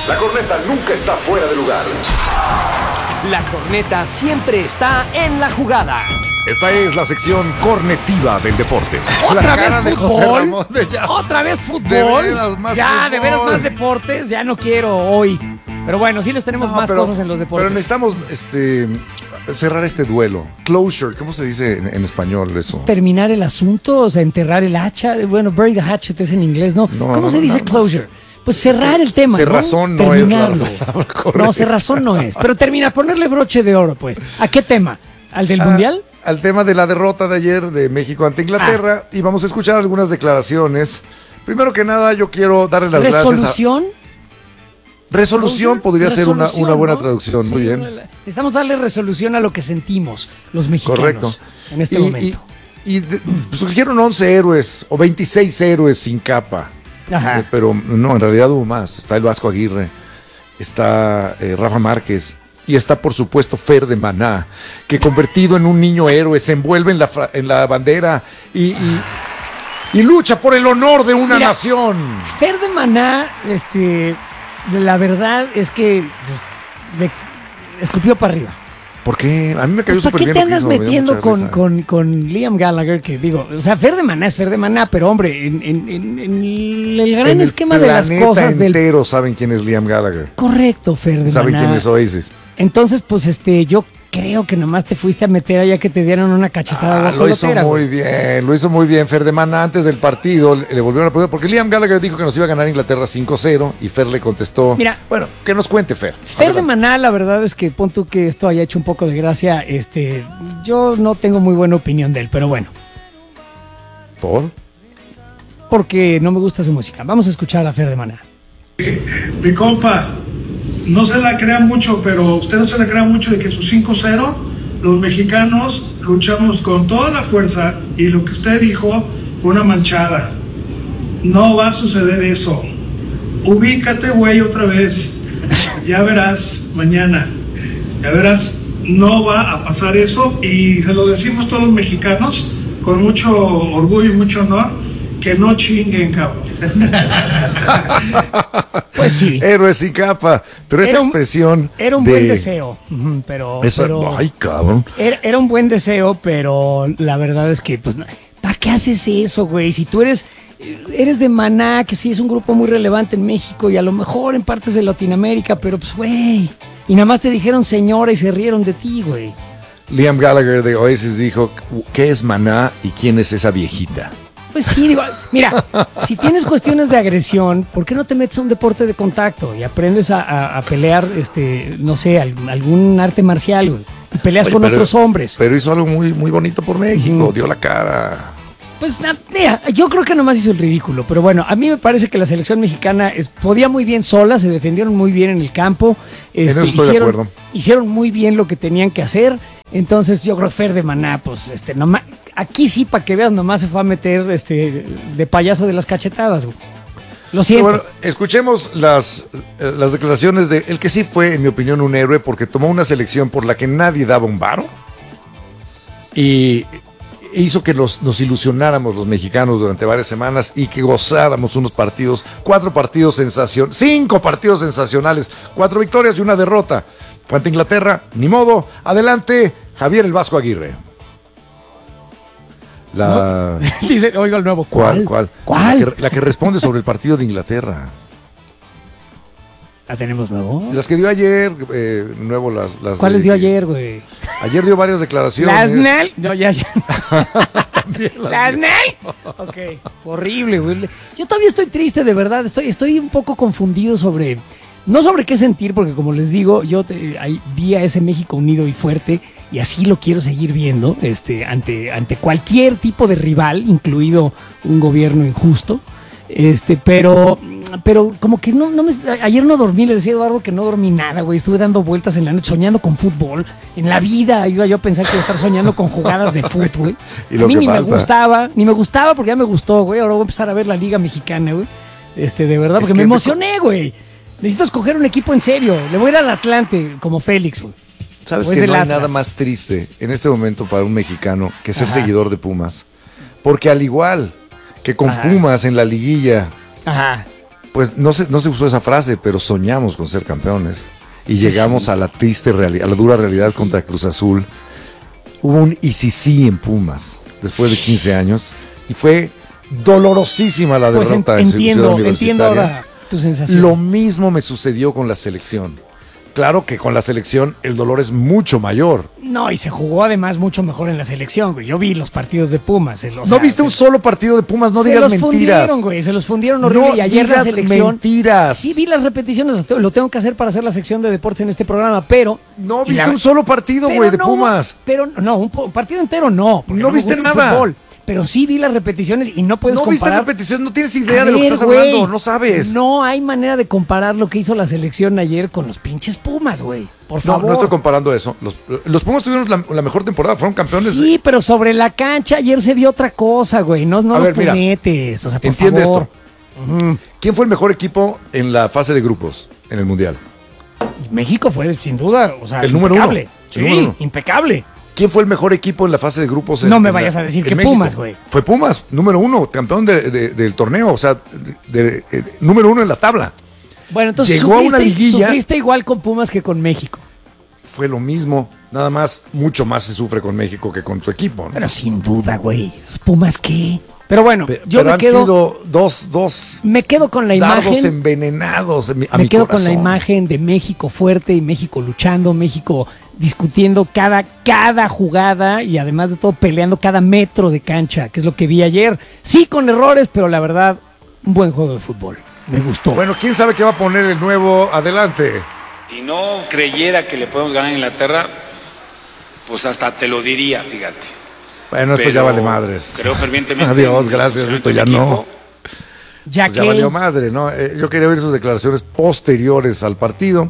La corneta nunca está fuera de lugar. La corneta siempre está en la jugada. Esta es la sección cornetiva del deporte. ¿Otra vez cara de José fútbol? Ramón ¿Otra vez fútbol? De veras, más de veras fútbol. más deportes. Ya no quiero hoy. Pero bueno, sí les tenemos más cosas en los deportes. Pero necesitamos cerrar este duelo. Closure, ¿cómo se dice en español eso? Terminar el asunto, o sea, enterrar el hacha. Bueno, bury the hatchet es en inglés, ¿no? ¿Cómo se dice closure? Pues cerrar el tema, cerrazón ¿no? no es la Terminarlo. palabra correcta. No, cerrazón no es. Pero termina, ponerle broche de oro, pues. ¿A qué tema? ¿Al del Mundial? Al tema de la derrota de ayer de México ante Inglaterra. Y vamos a escuchar algunas declaraciones. Primero que nada, yo quiero darle las gracias a... ¿Resolución? Resolución podría ser una buena ¿no? traducción, Sí, muy bien. Necesitamos darle resolución a lo que sentimos los mexicanos. Correcto. En este momento. Surgieron 11 héroes o 26 héroes sin capa. Ajá. Pero no, en realidad hubo más. Está el Vasco Aguirre, está Rafa Márquez y está por supuesto Fer de Maná, que convertido en un niño héroe se envuelve en la bandera y lucha por el honor de una nación. Fer de Maná, la verdad es que le escupió para arriba. ¿Por qué? A mí me cayó súper bien. ¿Por qué te andas metiendo con Liam Gallagher? Que digo, o sea, Fer de Maná es Fer de Maná, pero hombre, en el gran esquema de las cosas del... entero saben quién es Liam Gallagher. Correcto, Fer de Maná. Saben quién es Oasis. Entonces, pues yo creo que nomás te fuiste a meter allá que te dieron una cachetada. Lo hizo muy bien Fer de Maná. Antes del partido le volvieron a preguntar, porque Liam Gallagher dijo que nos iba a ganar Inglaterra 5-0 y Fer le contestó, mira, bueno, que nos cuente Fer. Fer de Maná, la verdad es que pon tú que esto haya hecho un poco de gracia, yo no tengo muy buena opinión de él, pero bueno. ¿Por? Porque no me gusta su música. Vamos a escuchar a Fer de Maná. Mi compa, no se la crea mucho, pero usted no se la crea mucho de que su 5-0, los mexicanos luchamos con toda la fuerza y lo que usted dijo fue una manchada. No va a suceder eso. Ubícate, güey, otra vez. Ya verás mañana. Ya verás, no va a pasar eso y se lo decimos todos los mexicanos con mucho orgullo y mucho honor, que no chinguen, cabrón. Pues sí. Héroes sin capa. Pero esa expresión. Era un buen deseo. Pero ay, cabrón. Era un buen deseo, pero la verdad es que, pues, ¿para qué haces eso, güey? Si tú eres de Maná, que sí es un grupo muy relevante en México y a lo mejor en partes de Latinoamérica, pero pues, güey. Y nada más te dijeron señora y se rieron de ti, güey. Liam Gallagher de Oasis dijo, ¿qué es Maná y quién es esa viejita? Pues sí, digo, mira, si tienes cuestiones de agresión, ¿por qué no te metes a un deporte de contacto y aprendes a pelear, no sé, algún arte marcial, güey, y peleas con otros hombres? Pero hizo algo muy, muy bonito por México, dio la cara. Pues mira, yo creo que nomás hizo el ridículo, pero bueno, a mí me parece que la selección mexicana podía muy bien sola, se defendieron muy bien en el campo, en eso estoy de acuerdo. Hicieron muy bien lo que tenían que hacer, entonces yo creo que Fer de Maná, pues nomás, aquí sí, para que veas, nomás se fue a meter de payaso de las cachetadas, güey. Lo siento. Bueno, escuchemos las declaraciones de el que sí fue, en mi opinión, un héroe porque tomó una selección por la que nadie daba un varo y hizo que nos ilusionáramos los mexicanos durante varias semanas y que gozáramos unos partidos, 5 partidos sensacionales, 4 victorias y una derrota. Ante Inglaterra, ni modo. Adelante, Javier el Vasco Aguirre. Dice, oiga el nuevo. ¿Cuál? La que responde sobre el partido de Inglaterra. ¿La tenemos nuevo? Las que dio ayer, nuevo las ¿Cuáles dio ayer, güey? Ayer dio varias declaraciones. ¿Las Nel? No, ya. También ¿Las Nel? Ok, horrible, güey. Yo todavía estoy triste, de verdad. Estoy un poco confundido no sobre qué sentir, porque como les digo, yo vi a ese México unido y fuerte, y así lo quiero seguir viendo, ante cualquier tipo de rival, incluido un gobierno injusto. Pero como que ayer no dormí, le decía a Eduardo que no dormí nada, güey, estuve dando vueltas en la noche soñando con fútbol, en la vida iba yo a pensar que iba a estar soñando con jugadas de fútbol, güey. A mí ni me gustaba porque ya me gustó, güey, ahora voy a empezar a ver la Liga Mexicana, güey, de verdad, porque me emocioné, güey, necesito escoger un equipo en serio, le voy a ir al Atlante como Félix, güey. ¿Sabes que no hay nada más triste en este momento para un mexicano que ser seguidor de Pumas? Porque al igual que con Pumas en la liguilla, pues no se usó esa frase, pero soñamos con ser campeones. Y llegamos a la triste realidad, a la dura realidad contra Cruz Azul. Hubo un sí en Pumas después de 15 años y fue dolorosísima la Pues derrota en Ciudad Universitaria. entiendo ahora tu sensación. Lo mismo me sucedió con la selección. Claro que con la selección el dolor es mucho mayor. No, y se jugó además mucho mejor en la selección, güey. Yo vi los partidos de Pumas. ¿No viste un solo partido de Pumas? No digas mentiras. Se los fundieron horrible. No y ayer la digas selección. mentiras. Sí, vi las repeticiones. Lo tengo que hacer para hacer la sección de deportes en este programa, pero. No viste un solo partido, güey, de Pumas. Pero no, un partido entero no. No viste nada. Fútbol. Pero sí vi las repeticiones y no puedes comparar. No viste repetición, no tienes idea de lo que estás hablando, no sabes. No hay manera de comparar lo que hizo la selección ayer con los pinches Pumas, güey. Por favor. No estoy comparando eso. Los Pumas tuvieron la mejor temporada, fueron campeones. Sí, pero sobre la cancha ayer se vio otra cosa, güey. No los puñetes. O sea, por entiende favor. Esto. ¿Quién fue el mejor equipo en la fase de grupos en el Mundial? México fue, sin duda, o sea, el número impecable. uno. Sí, El número uno. impecable. ¿Quién fue el mejor equipo en la fase de grupos? No me vayas a decir que México? Pumas, güey. Fue Pumas, número uno, campeón del torneo, o sea, número uno en la tabla. Bueno, entonces llegó a una liguilla. Sufriste igual con Pumas que con México. Fue lo mismo, nada más, mucho más se sufre con México que con tu equipo, ¿no? Pero sin duda, güey. ¿Pumas qué? Pero bueno, yo pero me han quedo. sido dos. Me quedo con la dardos imagen. envenenados a mi quedo corazón. con la imagen de México fuerte y México luchando, México discutiendo cada jugada y además de todo peleando cada metro de cancha, que es lo que vi ayer. Sí, con errores, pero la verdad, un buen juego de fútbol. Me gustó. Bueno, ¿quién sabe qué va a poner el nuevo adelante? Si no creyera que le podemos ganar a Inglaterra, pues hasta te lo diría, fíjate. Bueno, esto ya vale madres. Creo fervientemente. Adiós, gracias, esto ya no. Ya Pues ya valió madre, ¿no? Yo quería oír sus declaraciones posteriores al partido,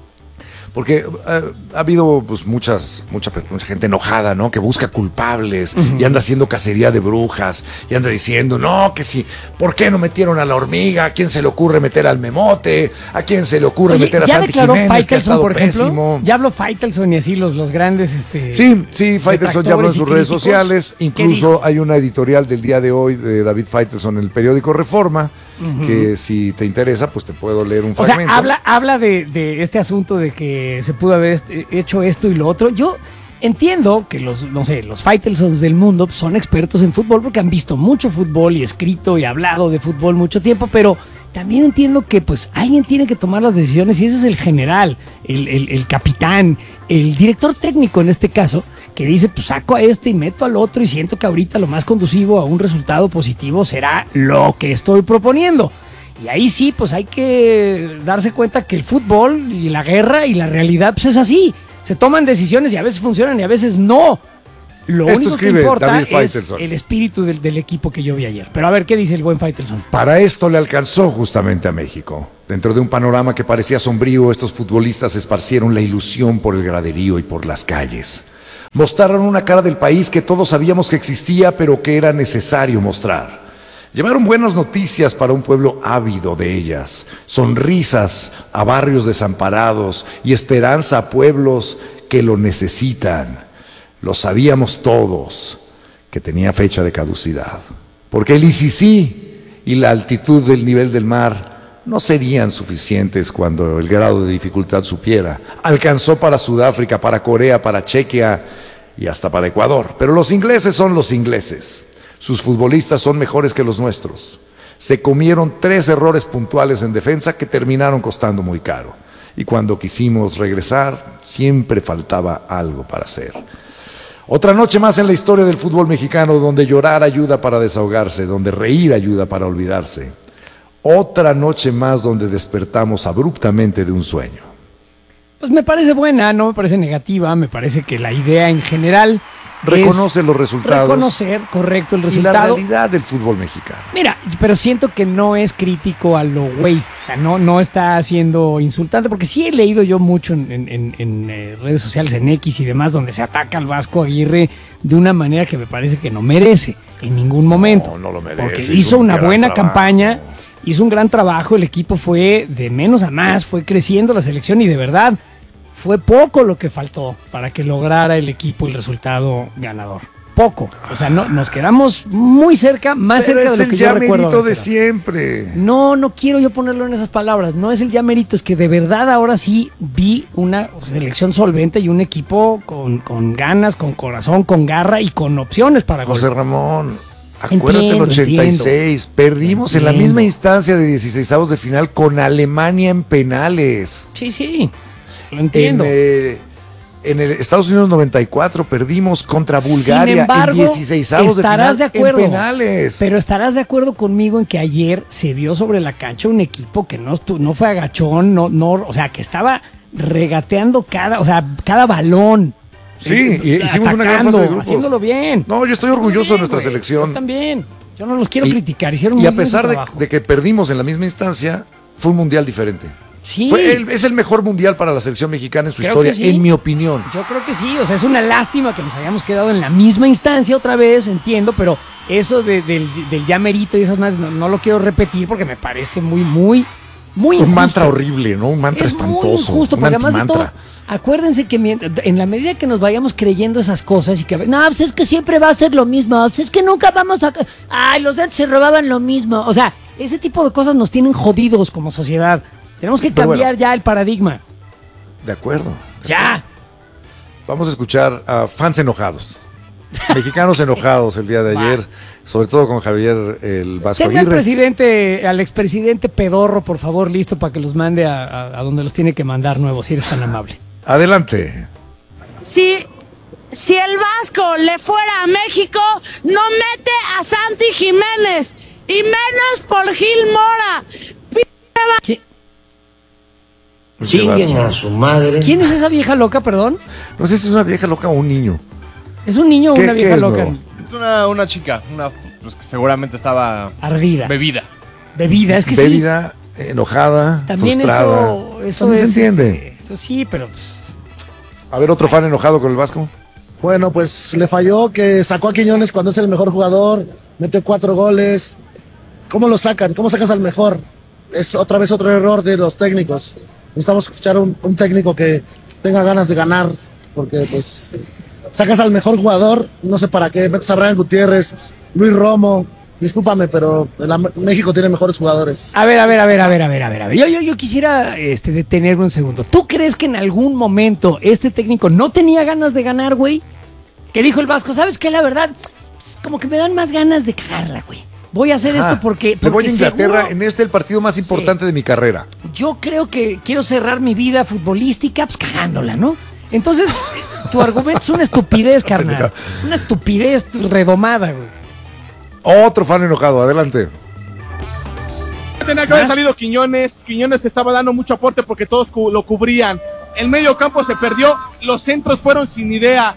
porque ha habido pues mucha gente enojada, ¿no? Que busca culpables y anda haciendo cacería de brujas y anda diciendo, no, que sí, ¿por qué no metieron a la hormiga? ¿A quién se le ocurre meter al Memote? ¿A quién se le ocurre meter a Santi Jiménez, que ha estado pésimo? Ya habló Faitelson y así los grandes Sí, Faitelson ya habló en sus redes sociales, incluso hay una editorial del día de hoy de David Faitelson en el periódico Reforma, que si te interesa, pues te puedo leer un fragmento. O sea, habla de este asunto de que se pudo haber hecho esto y lo otro. Yo entiendo que los Faitelsons del mundo son expertos en fútbol porque han visto mucho fútbol y escrito y hablado de fútbol mucho tiempo, pero también entiendo que pues alguien tiene que tomar las decisiones y ese es el general, el capitán, el director técnico en este caso, que dice, pues saco a este y meto al otro y siento que ahorita lo más conducivo a un resultado positivo será lo que estoy proponiendo. Y ahí sí, pues hay que darse cuenta que el fútbol y la guerra y la realidad pues es así. Se toman decisiones y a veces funcionan y a veces no. Lo único que importa es el espíritu del equipo que yo vi ayer. Pero a ver, ¿qué dice el buen Faitelson? Para esto le alcanzó justamente a México. Dentro de un panorama que parecía sombrío, estos futbolistas esparcieron la ilusión por el graderío y por las calles. Mostraron una cara del país que todos sabíamos que existía, pero que era necesario mostrar. Llevaron buenas noticias para un pueblo ávido de ellas, sonrisas a barrios desamparados y esperanza a pueblos que lo necesitan. Lo sabíamos todos, que tenía fecha de caducidad, porque el ICC y la altitud del nivel del mar no serían suficientes cuando el grado de dificultad supiera. Alcanzó para Sudáfrica, para Corea, para Chequia y hasta para Ecuador. Pero los ingleses son los ingleses. Sus futbolistas son mejores que los nuestros. Se comieron 3 errores puntuales en defensa que terminaron costando muy caro. Y cuando quisimos regresar, siempre faltaba algo para hacer. Otra noche más en la historia del fútbol mexicano, donde llorar ayuda para desahogarse, donde reír ayuda para olvidarse. Otra noche más donde despertamos abruptamente de un sueño. Pues me parece buena, no me parece negativa, me parece que la idea en general reconoce los resultados. Reconocer, correcto, el resultado. Y la realidad del fútbol mexicano. Mira, pero siento que no es crítico a lo güey, o sea, no está siendo insultante, porque sí he leído yo mucho en redes sociales, en X y demás, donde se ataca al Vasco Aguirre de una manera que me parece que no merece en ningún momento. No lo merece. Porque hizo una buena campaña. Hizo un gran trabajo, el equipo fue de menos a más, fue creciendo la selección y de verdad fue poco lo que faltó para que lograra el equipo el resultado ganador. poco. O sea, no, nos quedamos muy cerca, más Pero cerca es de lo que el yo ya recuerdo. merito haber de quedado. siempre. No quiero yo ponerlo en esas palabras. No es el ya mérito, es que de verdad ahora sí vi una selección solvente y un equipo con ganas, con corazón, con garra y con opciones para José gol. Ramón, acuérdate el Entiendo, 86. Perdimos en la Entiendo. misma instancia de 16avos de final con Alemania en penales. Sí, lo entiendo. En el Estados Unidos 94 perdimos contra Bulgaria Sin embargo, en 16avos de estarás final de acuerdo, en penales. pero estarás de acuerdo conmigo en que ayer se vio sobre la cancha un equipo que no fue agachón, o sea, que estaba regateando cada balón. Sí, y hicimos una gran fase de grupos. Haciéndolo bien. No, yo estoy orgulloso de nuestra güey. selección. Yo también. Yo no los quiero Y- criticar. Hicieron Y muy a bien su pesar trabajo. de que perdimos en la misma instancia, fue un mundial diferente. Sí. Es el mejor mundial para la selección mexicana en su Creo historia, que sí. en mi opinión. Yo creo que sí, o sea, es una lástima que nos hayamos quedado en la misma instancia otra vez, entiendo, pero eso del ya merito y esas más no lo quiero repetir porque me parece muy Un injusto. mantra horrible, ¿no? Un mantra Es espantoso. muy injusto, un porque además de todo, antimantra. acuérdense que en la medida que nos vayamos creyendo esas cosas y que, no, pues es que siempre va a ser lo mismo, pues es que nunca vamos a... Ay, los de antes se robaban lo mismo. O sea, ese tipo de cosas nos tienen jodidos como sociedad. Tenemos que Pero cambiar bueno. ya el paradigma. De acuerdo. Ya. Vamos a escuchar a fans enojados. Mexicanos enojados el día de ayer, sobre todo con Javier el Vasco Tenga Aguirre. al expresidente pedorro, por favor, listo para que los mande a donde los tiene que mandar nuevos, si eres tan amable. Adelante. Si el Vasco le fuera a México, no mete a Santi Jiménez y menos por Gil Mora. ¿Qui- Chinguen a su madre. ¿Quién es esa vieja loca, perdón? No sé si es una vieja loca o un niño. ¿Es un niño o ¿Qué- una qué vieja es loca? nuevo? Es una chica, pues que seguramente estaba Ardida. bebida. Bebida, es que Bebida, enojada, sí. También frustrada. eso También es. se entiende. Pues sí, pero pues, A ver, otro fan enojado con el Vasco. Bueno, pues le falló que sacó a Quiñones cuando es el mejor jugador, mete 4 goles. ¿Cómo lo sacan? ¿Cómo sacas al mejor? Es otra vez otro error de los técnicos. Necesitamos escuchar un técnico que tenga ganas de ganar, porque pues sacas al mejor jugador, no sé para qué, metes a Brian Gutiérrez, Luis Romo. Discúlpame, pero México tiene mejores jugadores. a ver. Yo quisiera detenerme un segundo. ¿Tú crees que en algún momento este técnico no tenía ganas de ganar, güey? Que dijo el Vasco, ¿sabes qué? La verdad, pues, como que me dan más ganas de cagarla, güey. Voy a hacer esto porque Me voy a Inglaterra seguro- en el partido más importante de mi carrera. yo creo que quiero cerrar mi vida futbolística pues cagándola, ¿no? Entonces, tu argumento es una estupidez, carnal. Es una estupidez redomada, güey. Otro fan enojado, adelante. Tenía que haber salido Quiñones. Quiñones estaba dando mucho aporte porque todos lo cubrían. El medio campo se perdió. Los centros fueron sin idea.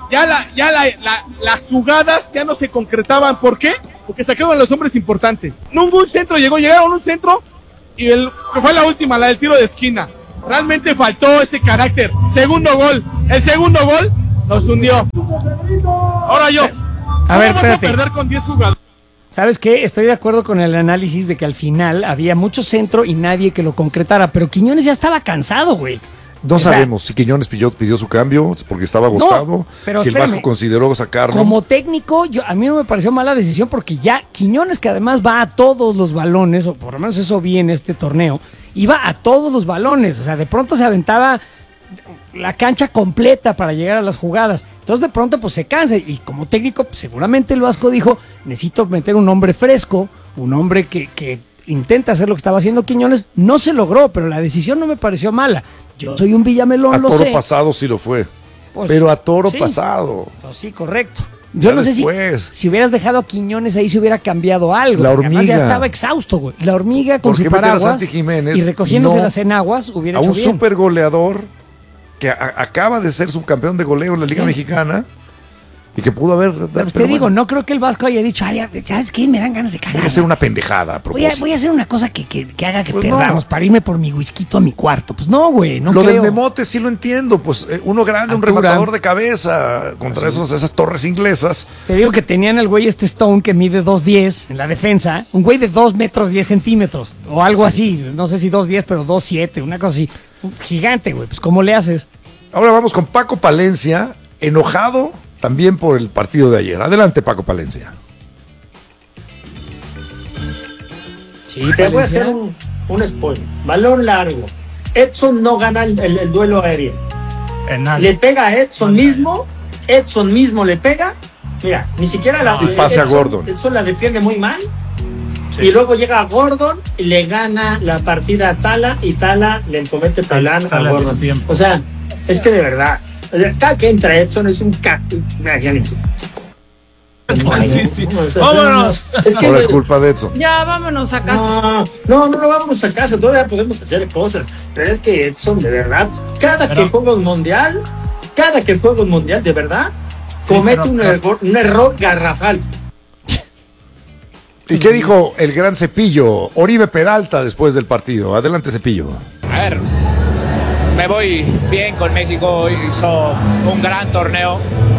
Las jugadas ya no se concretaban. ¿Por qué? Porque sacaron a los hombres importantes. Ningún centro llegó. Llegaron a un centro y que fue la última, la del tiro de esquina. Realmente faltó ese carácter. Segundo gol. El segundo gol nos hundió. Ahora yo. A ver, ¿Cómo vas espérate. a perder con 10 jugadores? ¿Sabes qué? Estoy de acuerdo con el análisis de que al final había mucho centro y nadie que lo concretara, pero Quiñones ya estaba cansado, güey. No O sea, sabemos si Quiñones pidió su cambio porque estaba agotado, pero si el espérame. Vasco consideró sacarlo. Como técnico, a mí no me pareció mala decisión porque ya Quiñones, que además va a todos los balones, o por lo menos eso vi en este torneo, iba a todos los balones. O sea, de pronto se aventaba la cancha completa para llegar a las jugadas. Entonces de pronto pues se cansa y como técnico pues, seguramente el Vasco dijo, necesito meter un hombre fresco, un hombre que intenta hacer lo que estaba haciendo Quiñones. No se logró, pero la decisión no me pareció mala. Yo soy un Villamelón, A lo toro sé. pasado sí lo fue, Pues, pero a toro sí. pasado. Pues sí, correcto. Yo Ya no sé después. si hubieras dejado a Quiñones ahí se hubiera cambiado algo. La porque además ya hormiga. estaba exhausto, güey. La hormiga con ¿Por su qué meter a paraguas Santi Jiménez y recogiéndose y no las enaguas hubiera A hecho un bien. super goleador que acaba de ser subcampeón de goleo en la Liga Sí. Mexicana y que pudo haber. Pero pero te digo, bueno, no creo que el Vasco haya dicho, ay, ¿sabes qué? Me dan ganas de voy a cagar. hacer una pendejada a propósito. Voy a hacer una cosa que haga que Pues perdamos no. para irme por mi whisky a mi cuarto. Pues no, güey, no Lo creo. del Memote sí lo entiendo, pues uno grande, un Altura. rematador de cabeza contra esas torres inglesas. Te digo que tenían al güey Stone que mide 2'10" en la defensa, un güey de 2 metros 10 centímetros o algo así, no sé si 2'10", pero 2'7", una cosa así. Un gigante, güey, pues ¿cómo le haces? Ahora vamos con Paco Palencia, enojado también por el partido de ayer. Adelante, Paco Palencia. Sí, Te voy a Palencia. hacer un spoiler. Balón largo. Edson no gana el duelo aéreo. Le pega a Edson mismo le pega. Mira, ni siquiera Y pase a Gordon. Edson la defiende muy mal. Y luego llega a Gordon y le gana la partida a Tala y Tala le comete pelán a Gordon. O sea, es que de verdad, o sea, cada que entra Edson es un Vámonos. Es que Ahora es culpa de Edson. Ya, vámonos a casa. no, vámonos a casa, todavía podemos hacer cosas. Pero es que Edson, de verdad, cada que juega un mundial, de verdad, comete un error garrafal. ¿Y qué dijo el gran Cepillo? Oribe Peralta después del partido. Adelante, Cepillo. A ver, me voy bien con México, hizo un gran torneo.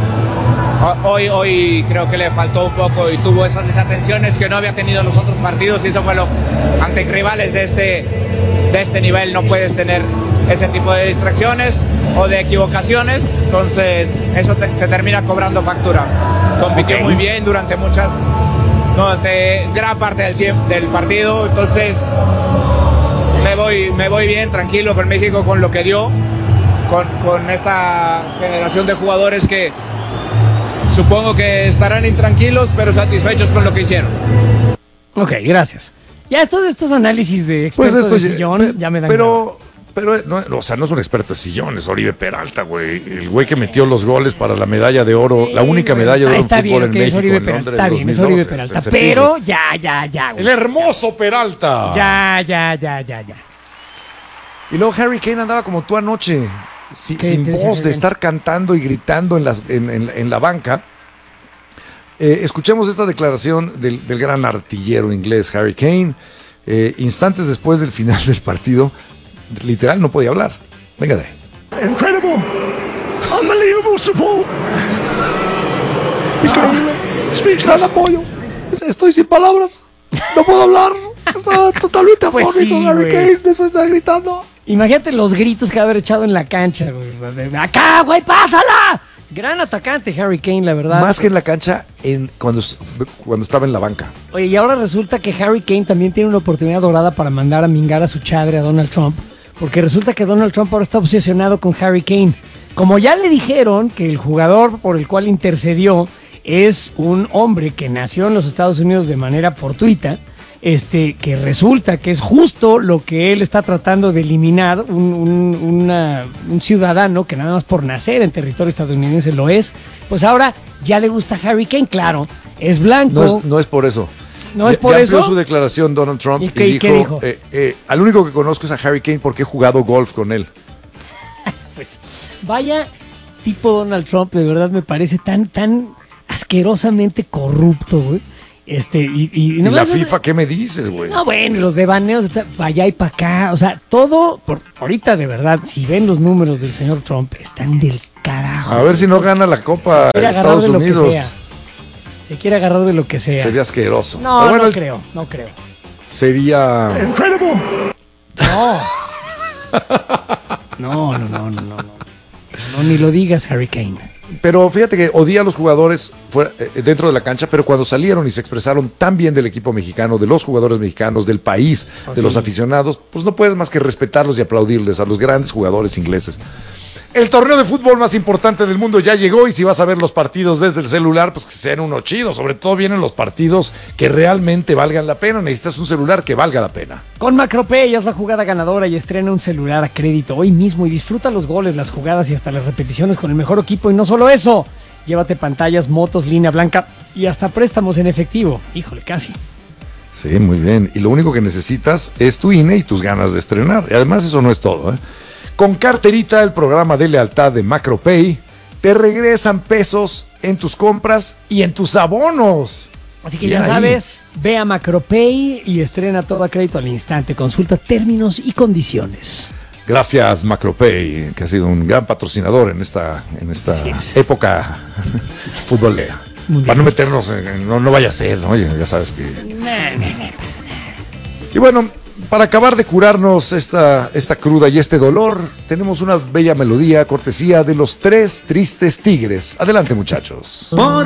Hoy creo que le faltó un poco y tuvo esas desatenciones que no había tenido en los otros partidos, y eso fue ante rivales de este nivel no puedes tener ese tipo de distracciones o de equivocaciones, entonces eso te termina cobrando factura. Compitió muy bien durante gran parte del partido, entonces me voy bien, tranquilo con México, con lo que dio, con esta generación de jugadores que supongo que estarán intranquilos, pero satisfechos con lo que hicieron. Ok, gracias. Ya estos análisis de expertos de sillón ya me dan Pero no, o sea, no es un experto de sillones, Oribe Peralta, güey. El güey que metió los goles para la medalla de oro, la única medalla de oro en fútbol en México. Oribe en Peralta, Londres, está bien, es 2012, Oribe Peralta. Pero ya, güey. El hermoso Peralta. Ya. Y luego Harry Kane andaba como tú anoche, sin voz, de estar cantando y gritando en la banca. Escuchemos esta declaración del gran artillero inglés Harry Kane, instantes después del final del partido. Literal, no podía hablar. Venga de ahí. Incredible, unbelievable support. Increíble, Gran apoyo. Estoy sin palabras. No puedo hablar. Está totalmente Pues afónico, sí, Harry güey. Kane. Después está gritando. Imagínate los gritos que va a haber echado en la cancha, güey. De acá, güey, pásala. Gran atacante Harry Kane, la verdad. Más que en la cancha, cuando estaba en la banca. Oye, y ahora resulta que Harry Kane también tiene una oportunidad dorada para mandar a mingar a su chadre a Donald Trump, porque resulta que Donald Trump ahora está obsesionado con Harry Kane. Como ya le dijeron que el jugador por el cual intercedió es un hombre que nació en los Estados Unidos de manera fortuita, que resulta que es justo lo que él está tratando de eliminar, un ciudadano que nada más por nacer en territorio estadounidense lo es, pues ahora ya le gusta Harry Kane, claro, es blanco. No es por eso. No es por ya eso. amplió su declaración Donald Trump ¿Y qué dijo? Al único que conozco es a Harry Kane porque he jugado golf con él. Pues vaya tipo Donald Trump, de verdad me parece tan asquerosamente corrupto, güey. ¿Y la FIFA qué me dices, güey? No, bueno, los devaneos para allá y para acá, o sea, todo, ahorita de verdad, si ven los números del señor Trump, están del carajo. A ver si no gana la Copa de Estados Unidos. Se quiere agarrar de lo que sea. Sería asqueroso. No, pero bueno, no creo. Sería... Incredible. No, ni lo digas, Harry Kane. Pero fíjate que odia a los jugadores dentro de la cancha, pero cuando salieron y se expresaron tan bien del equipo mexicano, de los jugadores mexicanos, del país, de los aficionados, pues no puedes más que respetarlos y aplaudirles a los grandes jugadores ingleses. El torneo de fútbol más importante del mundo ya llegó y si vas a ver los partidos desde el celular, pues que sean uno chido. Sobre todo vienen los partidos que realmente valgan la pena. Necesitas un celular que valga la pena. Con Macropay es la jugada ganadora y estrena un celular a crédito hoy mismo y disfruta los goles, las jugadas y hasta las repeticiones con el mejor equipo. Y no solo eso, llévate pantallas, motos, línea blanca y hasta préstamos en efectivo. Híjole, casi. Sí, muy bien. Y lo único que necesitas es tu INE y tus ganas de estrenar. Y además eso no es todo, ¿eh? Con Carterita, el programa de lealtad de Macropay, te regresan pesos en tus compras y en tus abonos. Así que ya sabes, ve a Macropay y estrena todo a crédito al instante. Consulta términos y condiciones. Gracias Macropay, que ha sido un gran patrocinador en esta época futbolera. Para no meternos no vaya a ser, ¿no? Oye, ya sabes que... No. Y bueno, para acabar de curarnos esta cruda y este dolor, tenemos una bella melodía cortesía de los Tres Tristes Tigres. Adelante, muchachos.